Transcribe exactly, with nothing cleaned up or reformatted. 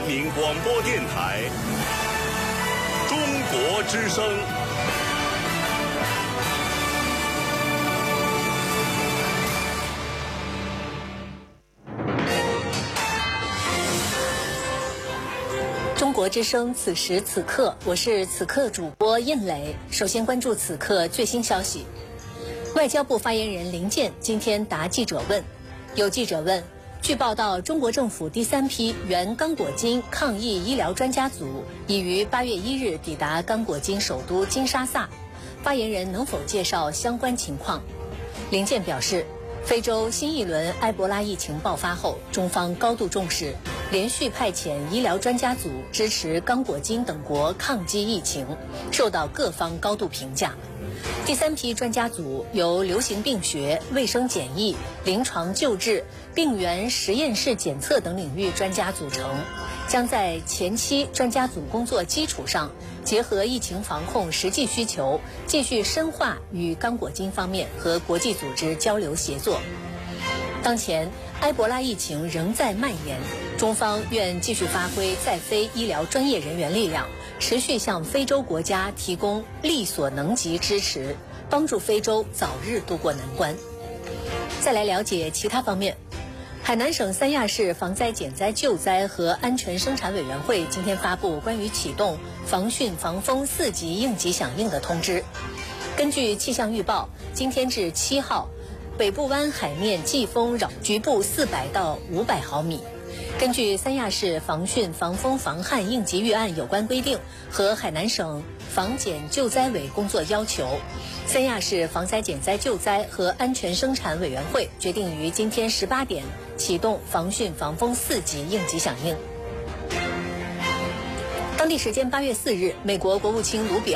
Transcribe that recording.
民广播电台中国之声。 中国之声，此时此刻，我是此刻主播印磊。首先关注此刻最新消息。外交部发言人林健今天答记者问，有记者问，据报道，中国政府第三批原刚果金抗疫医疗专家组已于八月一日抵达刚果金首都金沙萨，发言人能否介绍相关情况？林健表示，非洲新一轮埃博拉疫情爆发后，中方高度重视，连续派遣医疗专家组支持刚果金等国抗击疫情，受到各方高度评价。第三批专家组由流行病学、卫生检疫、临床救治、病原实验室检测等领域专家组成，将在前期专家组工作基础上，结合疫情防控实际需求，继续深化与刚果金方面和国际组织交流协作。当前埃博拉疫情仍在蔓延，中方愿继续发挥在非医疗专业人员力量，持续向非洲国家提供力所能及支持，帮助非洲早日渡过难关。再来了解其他方面。海南省三亚市防灾减灾救灾和安全生产委员会今天发布关于启动防汛防风四级应急响应的通知。根据气象预报，今天至七号，北部湾海面季风扰局部四百到五百毫米。根据三亚市防汛防风防旱应急预案有关规定和海南省防减救灾委工作要求，三亚市防灾减灾救灾和安全生产委员会决定于今天十八点启动防汛防风四级应急响应。当地时间八月四日，美国国务卿卢比